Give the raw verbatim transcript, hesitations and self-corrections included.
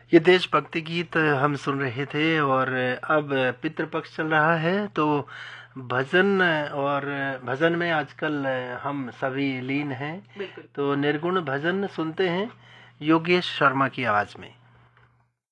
ये देशभक्ति गीत हम सुन रहे थे और अब पितृपक्ष चल रहा है तो भजन और भजन में आजकल हम सभी लीन हैं। बिल्कुल। तो निर्गुण भजन सुनते हैं योगेश शर्मा की आवाज में।